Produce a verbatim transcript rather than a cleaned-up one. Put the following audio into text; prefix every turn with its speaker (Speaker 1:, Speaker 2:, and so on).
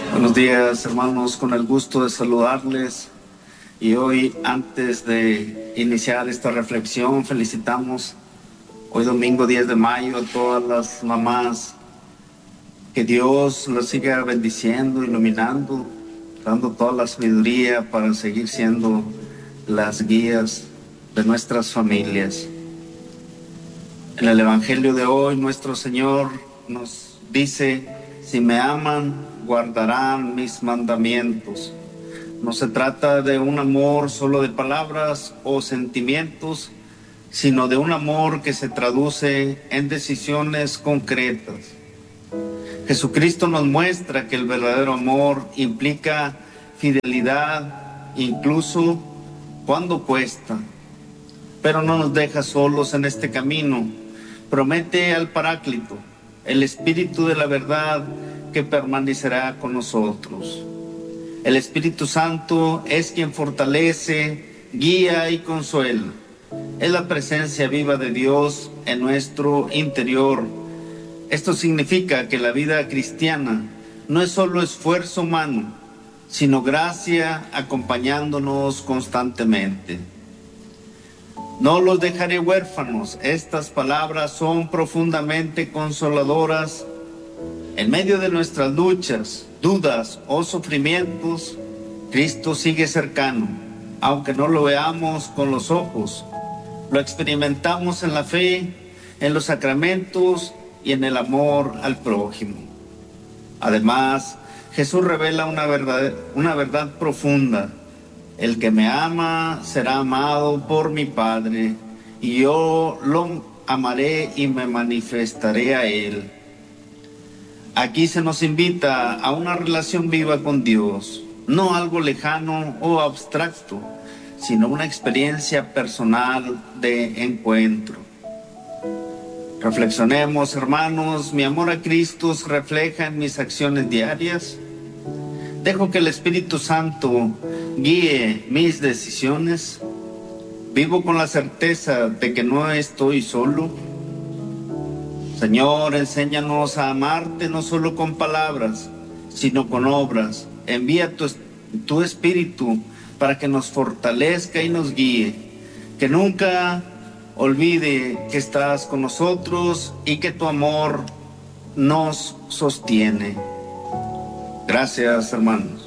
Speaker 1: Buenos días, hermanos, con el gusto de saludarles. Y hoy, antes de iniciar esta reflexión, felicitamos hoy domingo diez de mayo a todas las mamás. Que Dios las siga bendiciendo, iluminando, dando toda la sabiduría para seguir siendo las guías de nuestras familias. En el Evangelio de hoy, nuestro Señor nos dice: si me aman, guardarán mis mandamientos. No se trata de un amor solo de palabras o sentimientos, sino de un amor que se traduce en decisiones concretas. Jesucristo nos muestra que el verdadero amor implica fidelidad, incluso cuando cuesta, pero no nos deja solos en este camino. Promete al Paráclito, el Espíritu de la verdad, que permanecerá con nosotros. El Espíritu Santo es quien fortalece, guía y consuela. Es la presencia viva de Dios en nuestro interior. Esto significa que la vida cristiana no es solo esfuerzo humano, sino gracia acompañándonos constantemente. No los dejaré huérfanos. Estas palabras son profundamente consoladoras. En medio de nuestras luchas, dudas o sufrimientos, Cristo sigue cercano, aunque no lo veamos con los ojos. Lo experimentamos en la fe, en los sacramentos y en el amor al prójimo. Además, Jesús revela una verdad, una verdad profunda. El que me ama será amado por mi Padre, y yo lo amaré y me manifestaré a él. Aquí se nos invita a una relación viva con Dios, no algo lejano o abstracto, sino una experiencia personal de encuentro. Reflexionemos, hermanos. ¿Mi amor a Cristo se refleja en mis acciones diarias? ¿Dejo que el Espíritu Santo guíe mis decisiones? ¿Vivo con la certeza de que no estoy solo? Señor, enséñanos a amarte no solo con palabras, sino con obras. Envía tu, tu Espíritu para que nos fortalezca y nos guíe. Que nunca olvide que estás con nosotros y que tu amor nos sostiene. Gracias, hermanos.